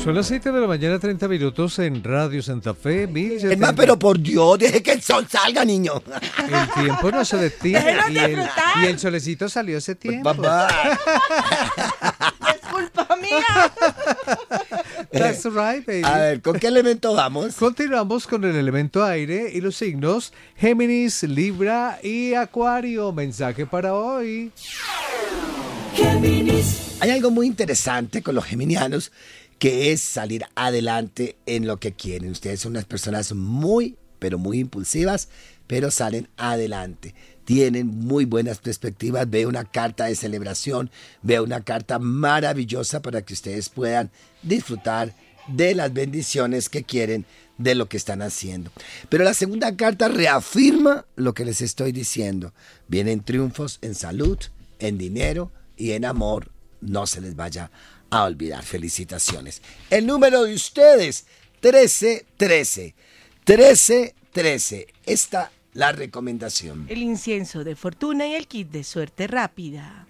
Son las 7 de la mañana, 30 minutos en Radio Santa Fe, 1070. Es más, pero por Dios, deje que el sol salga, niño. El tiempo no se detiene Déjenos y disfrutar. y el solecito salió hace tiempo. Papá. Es culpa mía. That's right, baby. A ver, ¿con qué elemento vamos? Continuamos con el elemento aire y los signos Géminis, Libra y Acuario. Mensaje para hoy. Hay algo muy interesante con los geminianos, que es salir adelante en lo que quieren. Ustedes son unas personas muy, pero muy impulsivas, pero salen adelante. Tienen muy buenas perspectivas. Veo una carta de celebración, veo una carta maravillosa para que ustedes puedan disfrutar de las bendiciones que quieren de lo que están haciendo. Pero la segunda carta reafirma lo que les estoy diciendo. Vienen triunfos en salud, en dinero y en amor. No se les vaya a olvidar. Felicitaciones. El número de ustedes, 1313. 1313. Esta la recomendación. El incienso de fortuna y el kit de suerte rápida.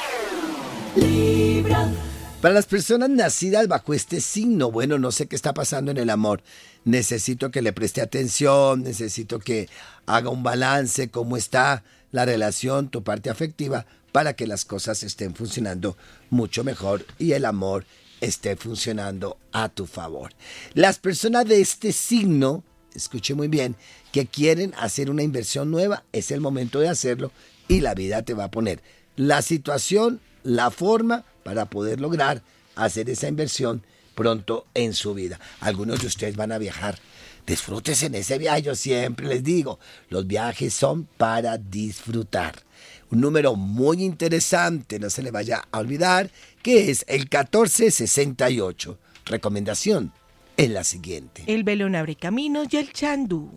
Para las personas nacidas bajo este signo, bueno, no sé qué está pasando en el amor. Necesito que le preste atención, necesito que haga un balance, cómo está la relación, tu parte afectiva, para que las cosas estén funcionando mucho mejor y el amor esté funcionando a tu favor. Las personas de este signo, escuche muy bien, que quieren hacer una inversión nueva, es el momento de hacerlo y la vida te va a poner la situación, la forma para poder lograr hacer esa inversión pronto en su vida. Algunos de ustedes van a viajar. Disfrútense en ese viaje, yo siempre les digo, los viajes son para disfrutar. Un número muy interesante, no se le vaya a olvidar, que es el 1468. Recomendación es la siguiente. El velón abre caminos y el chandú.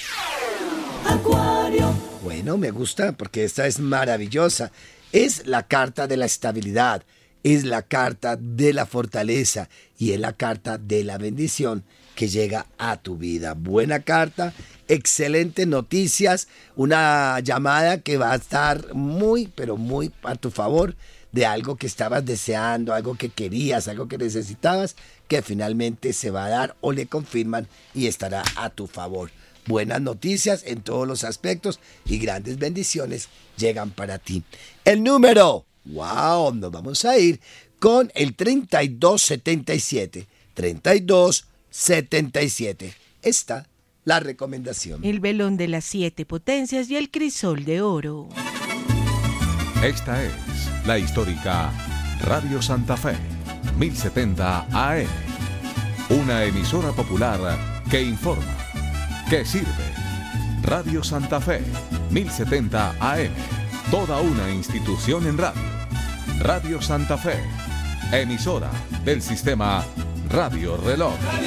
Bueno, me gusta porque esta es maravillosa. Es la carta de la estabilidad, es la carta de la fortaleza y es la carta de la bendición que llega a tu vida. Buena carta, excelentes noticias, una llamada que va a estar muy, pero muy a tu favor de algo que estabas deseando, algo que querías, algo que necesitabas, que finalmente se va a dar o le confirman y estará a tu favor. Buenas noticias en todos los aspectos y grandes bendiciones llegan para ti. El número, wow, nos vamos a ir con el 3277. 3277. Esta la recomendación. El velón de las 7 potencias y el crisol de oro. Esta es la histórica Radio Santa Fe, 1070 AM. Una emisora popular que informa, que sirve. Radio Santa Fe, 1070 AM. Toda una institución en radio. Radio Santa Fe, emisora del sistema Radio Reloj.